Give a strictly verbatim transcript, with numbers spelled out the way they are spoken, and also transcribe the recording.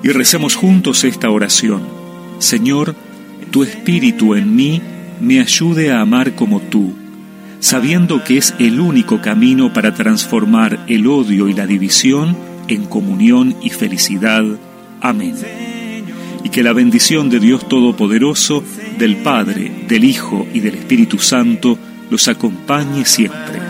Y recemos juntos esta oración. Señor, tu Espíritu en mí me ayude a amar como tú, sabiendo que es el único camino para transformar el odio y la división en comunión y felicidad. Amén. Y que la bendición de Dios Todopoderoso, del Padre, del Hijo y del Espíritu Santo los acompañe siempre.